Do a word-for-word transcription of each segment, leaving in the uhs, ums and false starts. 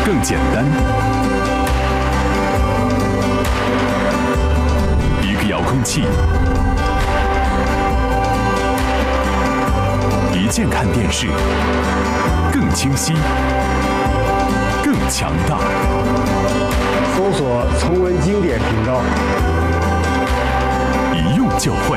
更简单。一个遥控器，一键看电视，更清晰，更强大。 搜索重温经典频道， 一用就会。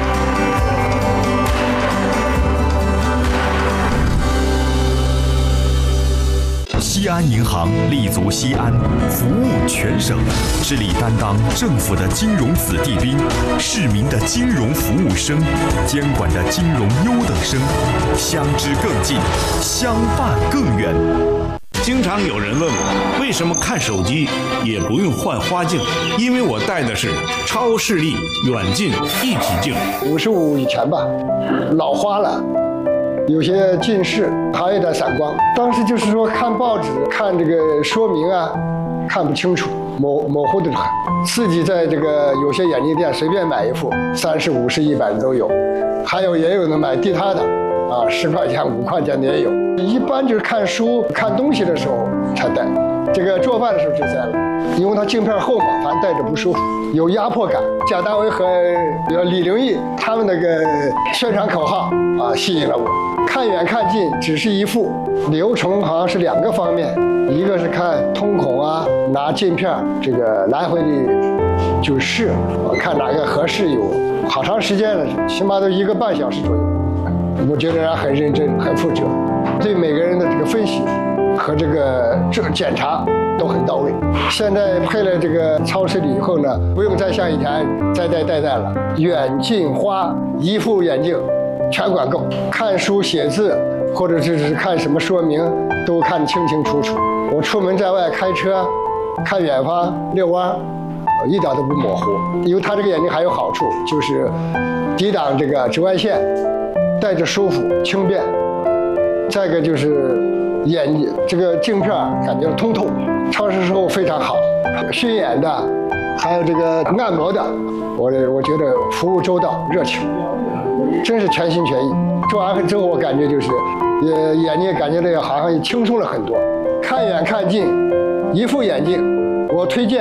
西安银行立足西安，服务全省，致力担当政府的金融子弟兵、市民的金融服务生、监管的金融优等生，相知更近，相伴更远。 经常有人问我，为什么看手机也不用换花镜？因为我戴的是超视力远近一体镜。 五十五以前吧，老花了。有些近视，还有点散光。当时就是说看报纸、看这个说明啊，看不清楚，模模糊的很。自己在这个有些眼镜店随便买一副，三十、五十、一百的都有，还有也有的买地摊的，啊，十块钱、五块钱的也有。一般就是看书、看东西的时候才戴，这个做饭的时候就摘了，因为它镜片厚嘛，反正戴着不舒服，有压迫感。贾大为和比如李玲玉他们那个宣传口号啊，吸引了我。看远看近只是一副，流程好像是两个方面，一个是看瞳孔啊，拿镜片这个来回的就试，看哪个合适，有好长时间了，起码都一个半小时左右。我觉得人很认真，很负责，对每个人的这个分析和这个这个检查都很到位。现在配了这个超视力以后呢，不用再像以前再戴戴戴了，远近花一副眼镜全管够，看书写字或者是看什么说明都看得清清楚楚。我出门在外开车看远方遛弯，一点都不模糊。因为它这个眼镜还有好处，就是抵挡这个紫外线，戴着舒服轻便。再一个就是眼这个镜片感觉通透，超视之后非常好。熏眼的，还有这个按摩的，我我觉得服务周到热情，真是全心全意。做完之后我感觉就是也眼睛感觉这个好像轻松了很多。看远看近一副眼镜，我推荐